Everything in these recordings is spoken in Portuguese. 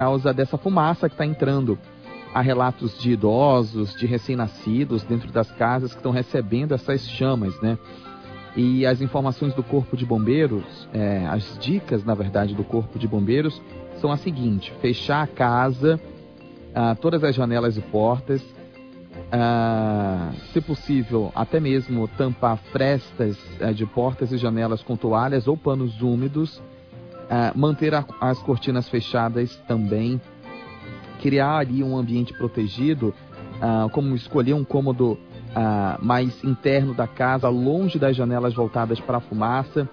causa dessa fumaça que está entrando. Há relatos de idosos, de recém-nascidos dentro das casas que estão recebendo essas chamas, né? E as informações do Corpo de Bombeiros, as dicas, na verdade, do Corpo de Bombeiros são as seguintes: fechar a casa, todas as janelas e portas, se possível, até mesmo tampar frestas de portas e janelas com toalhas ou panos úmidos, manter as cortinas fechadas também, criar ali um ambiente protegido, como escolher um cômodo mais interno da casa, longe das janelas voltadas para a fumaça.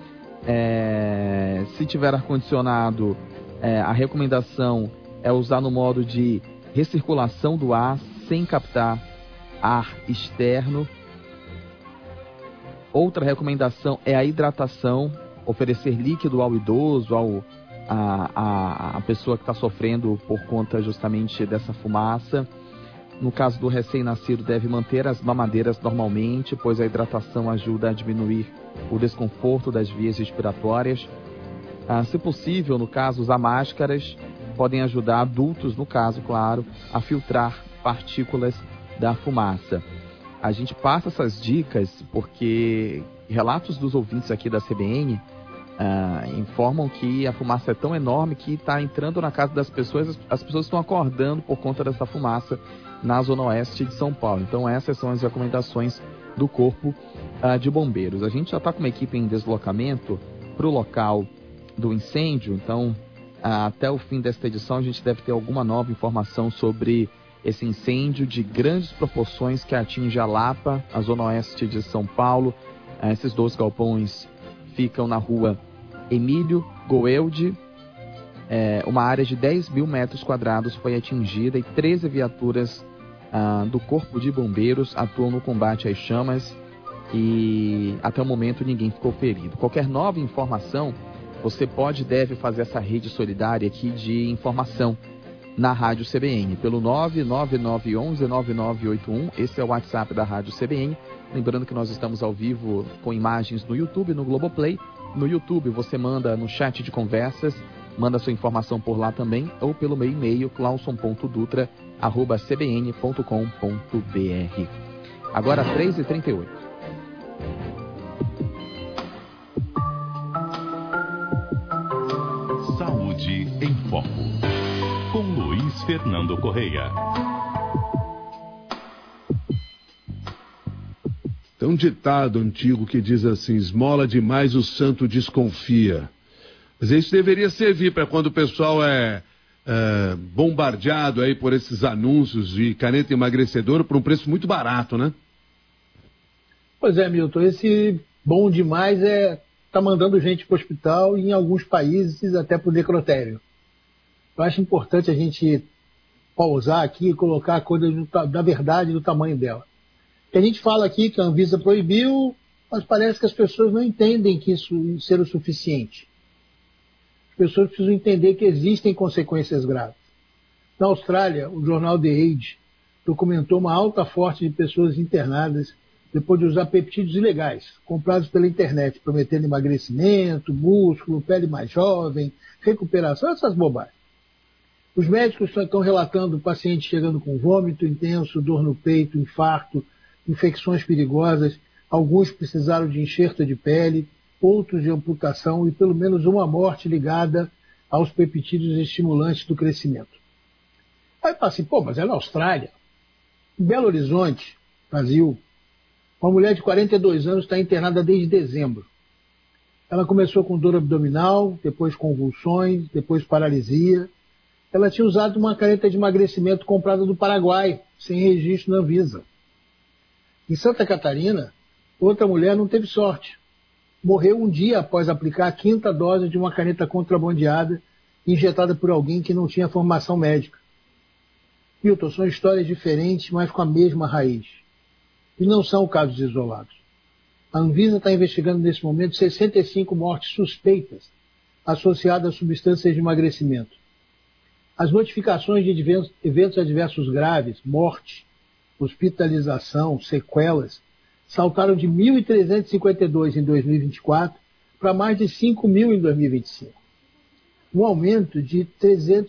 Se tiver ar-condicionado, a recomendação é usar no modo de recirculação do ar, sem captar ar externo. Outra recomendação é a hidratação, oferecer líquido ao idoso, a pessoa que está sofrendo por conta justamente dessa fumaça. No caso do recém-nascido, deve manter as mamadeiras normalmente, pois a hidratação ajuda a diminuir o desconforto das vias respiratórias. Se possível, no caso, usar máscaras podem ajudar adultos, no caso, claro, a filtrar partículas da fumaça. A gente passa essas dicas porque relatos dos ouvintes aqui da CBN informam que a fumaça é tão enorme que está entrando na casa das pessoas, as pessoas estão acordando por conta dessa fumaça na zona oeste de São Paulo. Então essas são as recomendações do Corpo de Bombeiros. A gente já está com uma equipe em deslocamento para o local do incêndio, então até o fim desta edição a gente deve ter alguma nova informação sobre esse incêndio de grandes proporções que atinge a Lapa, a zona oeste de São Paulo. Esses 2 galpões ficam na rua Emílio Goeldi. Uma área de 10 mil metros quadrados foi atingida e 13 viaturas do Corpo de Bombeiros atuam no combate às chamas e até o momento ninguém ficou ferido. Qualquer nova informação, você pode e deve fazer essa rede solidária aqui de informação na Rádio CBN, pelo 99911-9981, esse é o WhatsApp da Rádio CBN. Lembrando que nós estamos ao vivo com imagens no YouTube, no Globoplay. No YouTube você manda no chat de conversas, manda sua informação por lá também, ou pelo meu e-mail, clauson.dutra@cbn.com.br. Agora 3h38. Saúde em Foco, com Luiz Fernando Correia. Tem um ditado antigo que diz assim: esmola demais o santo desconfia. Mas isso deveria servir para quando o pessoal é bombardeado aí por esses anúncios de caneta emagrecedora por um preço muito barato, né? Pois é, Milton, esse bom demais tá mandando gente para o hospital e em alguns países até para o necrotério. Eu acho importante a gente pausar aqui e colocar a coisa da verdade do tamanho dela. A gente fala aqui que a Anvisa proibiu, mas parece que as pessoas não entendem que isso ser o suficiente. As pessoas precisam entender que existem consequências graves. Na Austrália, o jornal The Age documentou uma alta forte de pessoas internadas depois de usar peptídeos ilegais, comprados pela internet, prometendo emagrecimento, músculo, pele mais jovem, recuperação, essas bobagens. Os médicos estão relatando pacientes chegando com vômito intenso, dor no peito, infarto, infecções perigosas, alguns precisaram de enxerto de pele, outros de amputação e pelo menos uma morte ligada aos peptídeos estimulantes do crescimento. Aí fala assim, mas é na Austrália. Em Belo Horizonte, Brasil, uma mulher de 42 anos está internada desde dezembro. Ela começou com dor abdominal, depois convulsões, depois paralisia. Ela tinha usado uma caneta de emagrecimento comprada do Paraguai, sem registro na Anvisa. Em Santa Catarina, outra mulher não teve sorte. Morreu um dia após aplicar a 5ª dose de uma caneta contrabandeada injetada por alguém que não tinha formação médica. Milton, são histórias diferentes, mas com a mesma raiz. E não são casos isolados. A Anvisa está investigando nesse momento 65 mortes suspeitas associadas a substâncias de emagrecimento. As notificações de eventos adversos graves, morte, hospitalização, sequelas, saltaram de 1.352 em 2024 para mais de 5.000 em 2025. Um aumento de